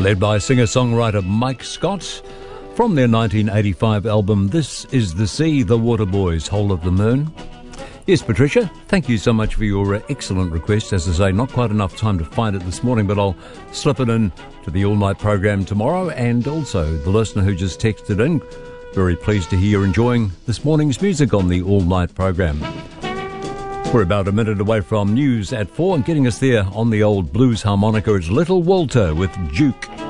led by singer-songwriter Mike Scott from their 1985 album This Is the Sea, The Waterboys, Whole of the Moon. Yes, Patricia, thank you so much for your excellent request. As I say, not quite enough time to find it this morning, but I'll slip it in to the all-night program tomorrow. And also the listener who just texted in, very pleased to hear you're enjoying this morning's music on the all-night program. We're about a minute away from news at 4, and getting us there on the old blues harmonica is Little Walter with Duke.